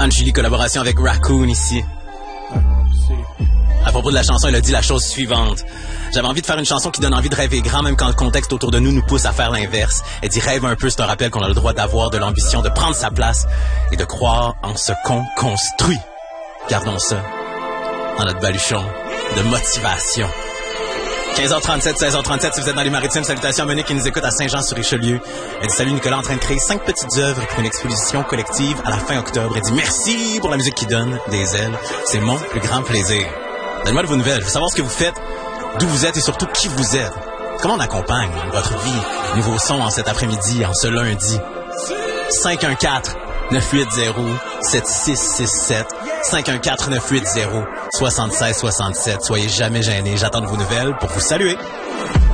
Julie, collaboration avec Raccoon ici. À propos de la chanson, elle a dit la chose suivante. J'avais envie de faire une chanson qui donne envie de rêver grand, même quand le contexte autour de nous pousse à faire l'inverse. Elle dit rêve un peu, c'est un rappel qu'on a le droit d'avoir de l'ambition, de prendre sa place et de croire en ce qu'on construit. Gardons ça dans notre baluchon de motivation. 15h37, 16h37, si vous êtes dans les Maritimes, salutations à Monique qui nous écoute à Saint-Jean-sur-Richelieu. Elle dit salut Nicolas, en train de créer 5 petites œuvres pour une exposition collective à la fin octobre. Elle dit merci pour la musique qui donne des ailes. C'est mon plus grand plaisir. Donnez-moi de vos nouvelles. Je veux savoir ce que vous faites, d'où vous êtes et surtout qui vous êtes. Comment on accompagne votre vie, nouveau son en cet après-midi, en ce lundi. 514-980-7667. 514-980-7667. Soyez jamais gênés. J'attends de vos nouvelles pour vous saluer.